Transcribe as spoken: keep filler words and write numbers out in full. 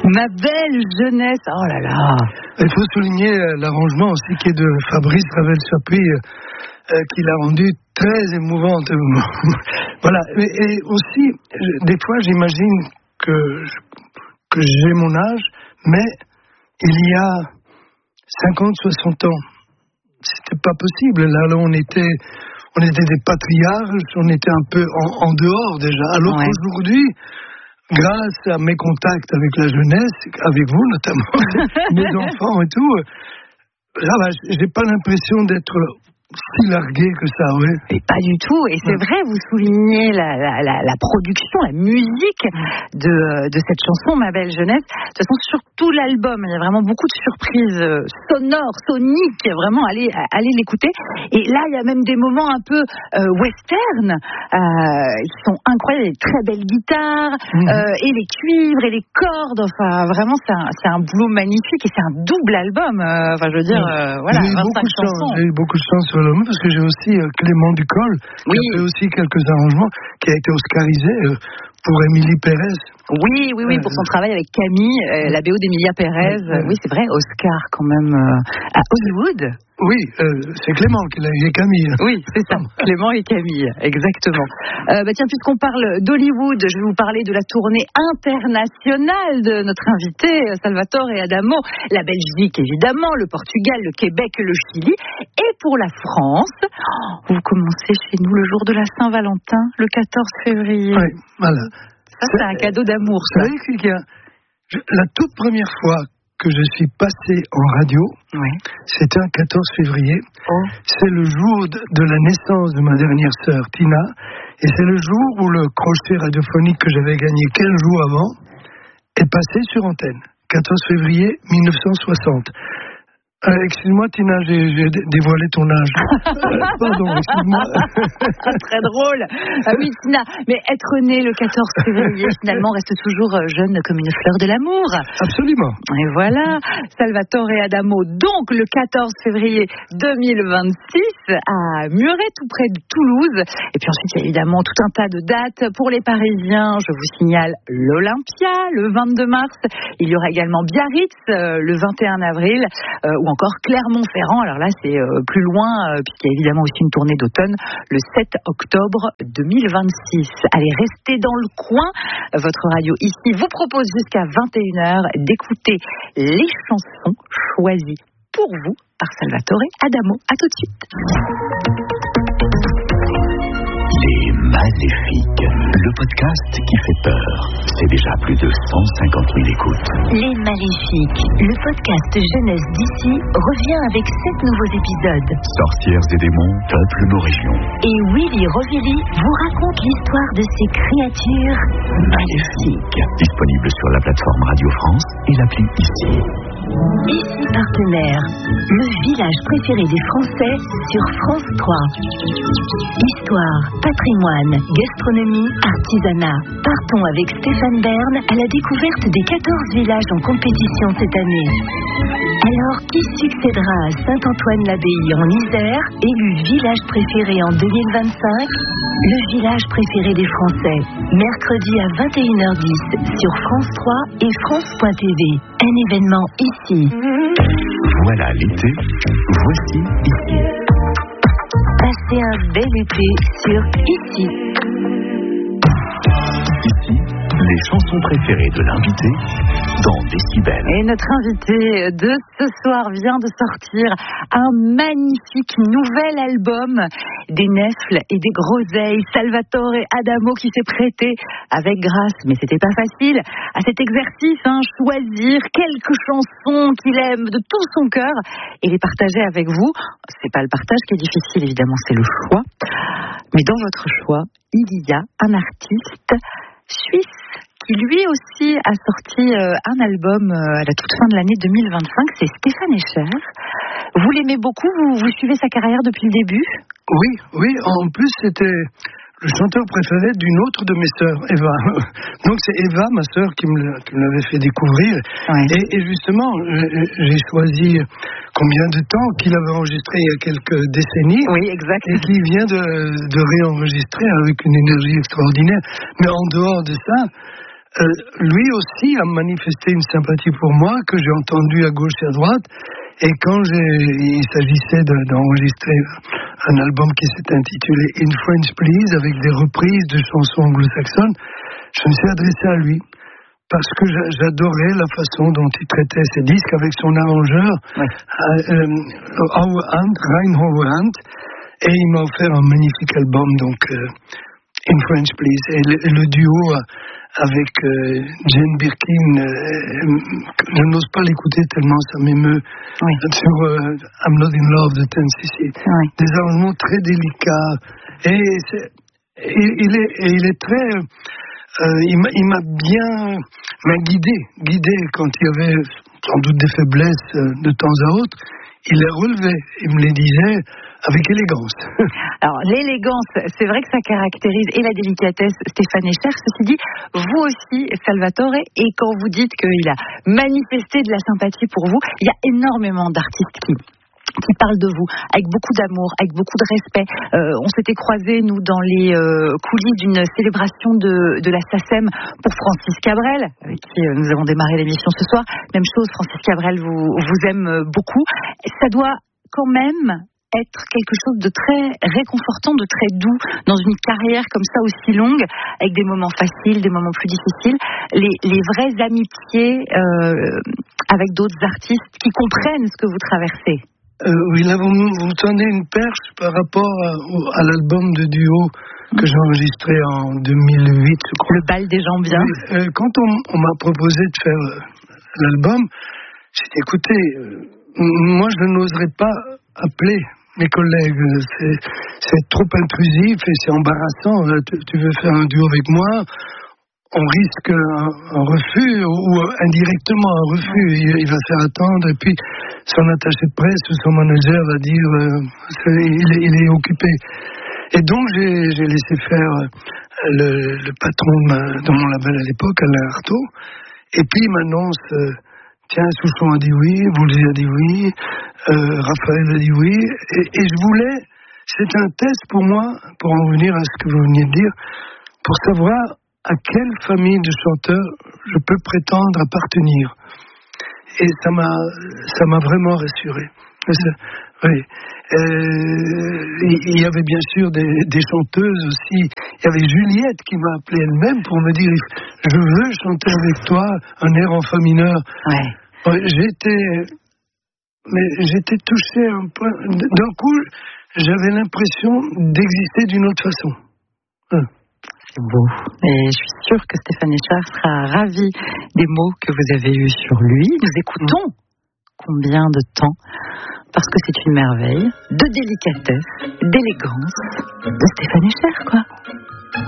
Ma belle jeunesse, oh là là. Il faut souligner l'arrangement aussi qui est de Fabrice Ravel-Chapuis, euh, qui l'a rendu très émouvante. Voilà. Et, et aussi, des fois, j'imagine que, que j'ai mon âge, mais il y a cinquante, soixante ans, c'était pas possible. Là, là on était, on était des patriarches, on était un peu en, en dehors déjà. Alors ouais. qu'aujourd'hui, grâce à mes contacts avec la jeunesse, avec vous notamment, mes enfants et tout, là, bah, j'ai pas l'impression d'être si largué que ça, oui. Et pas du tout. Et c'est ouais. vrai, vous soulignez la, la, la, la production, la musique de, de cette chanson, Ma belle jeunesse. De toute façon, sur tout l'album, il y a vraiment beaucoup de surprises sonores, soniques. Vraiment, allez, allez l'écouter. Et là, il y a même des moments un peu euh, western, euh, qui sont incroyables. Des très belles guitares, mmh. euh, et les cuivres, et les cordes. Enfin, vraiment, c'est un, c'est un boulot magnifique. Et c'est un double album. Euh, enfin, je veux dire, euh, voilà, j'ai eu vingt-cinq beaucoup chansons. J'ai eu beaucoup de chance sur le parce que j'ai aussi euh, Clément Ducol qui oui. a fait aussi quelques arrangements, qui a été oscarisé euh, pour Émilie Pérez. Oui, oui, oui, pour son travail avec Camille, euh, la B O d'Emilia Pérez. Euh, oui, c'est vrai, Oscar quand même euh, à Hollywood. Oui, euh, c'est Clément qui l'a eu et Camille. Oui, c'est ça, Clément et Camille, exactement. Euh, bah tiens, puisqu'on parle d'Hollywood, je vais vous parler de la tournée internationale de notre invité, Salvatore Adamo. La Belgique, évidemment, le Portugal, le Québec, le Chili. Et pour la France, vous commencez chez nous le jour de la Saint-Valentin, le quatorze février. Oui, voilà. Ça, c'est, c'est un cadeau d'amour, ça. Vous savez qu'il y a, la toute première fois que je suis passé en radio, oui. c'était un quatorze février. Oh. C'est le jour de, de la naissance de ma dernière sœur, Tina. Et c'est le jour où le crochet radiophonique que j'avais gagné quinze jours avant est passé sur antenne. quatorze février mille neuf cent soixante. Euh, excuse-moi, Tina, j'ai, j'ai dévoilé ton âge. Euh, pardon, excuse-moi. Très drôle. Ah oui, Tina, mais être né le quatorze février, finalement, reste toujours jeune comme une fleur de l'amour. Absolument. Et voilà, Salvatore Adamo, donc le quatorze février deux mille vingt-six, à Muret, tout près de Toulouse. Et puis ensuite, il y a évidemment tout un tas de dates pour les Parisiens. Je vous signale l'Olympia, le vingt-deux mars. Il y aura également Biarritz, euh, le vingt et un avril, euh, ou encore Clermont-Ferrand. Alors là, c'est euh, plus loin, euh, puisqu'il y a évidemment aussi une tournée d'automne, le sept octobre deux mille vingt-six. Allez, restez dans le coin. Votre radio ici vous propose jusqu'à vingt et une heures d'écouter les chansons choisies pour vous par Salvatore Adamo. À tout de suite. Les Maléfiques, le podcast qui fait peur. C'est déjà plus de cent cinquante mille écoutes. Les Maléfiques, le podcast jeunesse d'ici, revient avec sept nouveaux épisodes. Sorcières et démons peuplent nos régions. Et Willy Rovelli vous raconte l'histoire de ces créatures maléfiques. Disponible sur la plateforme Radio France et l'appli Ici. Ici Partenaire, le village préféré des Français sur France trois. Histoire, patrimoine, gastronomie, artisanat. Partons avec Stéphane Bern à la découverte des quatorze villages en compétition cette année. Alors, qui succédera à Saint-Antoine-l'Abbaye en Isère, élu village préféré en deux mille vingt-cinq? Le village préféré des Français, mercredi à vingt et une heures dix sur France trois et France point T V. Un événement ici. Voilà l'été, voici Ici. Passez un bel été sur Ici. Ici, les chansons préférées de l'invité dans Décibel. Et notre invité de ce soir vient de sortir un magnifique nouvel album, des nèfles et des groseilles. Salvatore Adamo qui s'est prêté avec grâce, mais c'était pas facile, à cet exercice, hein, choisir quelques chansons qu'il aime de tout son cœur et les partager avec vous. C'est pas le partage qui est difficile, évidemment, c'est le choix. Mais dans votre choix, il y a un artiste suisse qui lui aussi a sorti euh, un album euh, à la toute fin de l'année deux mille vingt-cinq, c'est Stéphane Escher. Vous l'aimez beaucoup, vous, vous suivez sa carrière depuis le début? Oui, oui, en plus c'était le chanteur préféré d'une autre de mes sœurs, Eva. Donc c'est Eva, ma sœur, qui me, qui me l'avait fait découvrir. Ouais. Et, et justement, j'ai choisi combien de temps qu'il avait enregistré il y a quelques décennies. Oui, exact. Et qui vient de, de réenregistrer avec une énergie extraordinaire. Mais en dehors de ça, Euh, lui aussi a manifesté une sympathie pour moi que j'ai entendue à gauche et à droite. Et quand j'ai, il s'agissait de, d'enregistrer un album qui s'est intitulé In French Please, avec des reprises de chansons anglo-saxonnes, je me suis adressé à lui. Parce que j'adorais la façon dont il traitait ses disques avec son arrangeur, ouais. euh, Howard, Rein Howard, et il m'a offert un magnifique album, donc euh, In French Please. Et le, le duo avec euh, Jane Birkin, euh, je n'ose pas l'écouter tellement ça m'émeut, oui. sur euh, I'm Not in Love de Ten cc. Oui. Des arrangements très délicats. Et, et, il, est, et il est très... Euh, il, m'a, il m'a bien m'a guidé, guidé quand il y avait sans doute des faiblesses euh, de temps à autre. Il les relevait, il me les disait avec élégance. Alors l'élégance, c'est vrai que ça caractérise et la délicatesse Stéphane Echer. Ceci dit, vous aussi, Salvatore, et quand vous dites qu'il a manifesté de la sympathie pour vous, il y a énormément d'artistes qui... qui parle de vous, avec beaucoup d'amour, avec beaucoup de respect. Euh, on s'était croisés, nous, dans les euh, coulisses d'une célébration de, de la SACEM pour Francis Cabrel, avec qui euh, nous avons démarré l'émission ce soir. Même chose, Francis Cabrel vous, vous aime beaucoup. Ça doit quand même être quelque chose de très réconfortant, de très doux, dans une carrière comme ça aussi longue, avec des moments faciles, des moments plus difficiles. Les, les vraies amitiés euh, avec d'autres artistes qui comprennent ce que vous traversez. Euh, oui, là, vous, vous tendez une perche par rapport à, à l'album de duo que j'ai enregistré en deux mille huit, je crois. Le bal des gens bien. Oui, euh, quand on, on m'a proposé de faire euh, l'album, j'ai dit, écoutez, euh, moi, je n'oserais pas appeler mes collègues. C'est, c'est trop intrusif et c'est embarrassant. Tu, tu veux faire un duo avec moi ? On risque un, un refus ou indirectement un refus. Il, il va se faire attendre et puis son attaché de presse ou son manager va dire euh, il, est, il est occupé. Et donc j'ai, j'ai laissé faire le, le patron de, ma, de mon label à l'époque, Alain Artaud. Et puis il m'annonce euh, tiens, Souchon a dit oui, Boulzy a dit oui, euh, Raphaël a dit oui. Et, et je voulais, c'est un test pour moi, pour en revenir à ce que vous veniez de dire, pour savoir à quelle famille de chanteurs je peux prétendre appartenir. Et ça m'a, ça m'a vraiment rassuré. Ça, oui. Euh, il y avait bien sûr des, des chanteuses aussi. Il y avait Juliette qui m'a appelé elle-même pour me dire je veux chanter avec toi un air en fa mineur. Ouais. Ouais, j'étais, mais j'étais touché un peu. D'un coup, j'avais l'impression d'exister d'une autre façon. Hein. C'est beau. Et je suis sûre que Stéphane Echer sera ravi des mots que vous avez eus sur lui. Nous écoutons mmh. Combien de temps ? Parce que c'est une merveille de délicatesse, d'élégance de Stéphane Echer, quoi.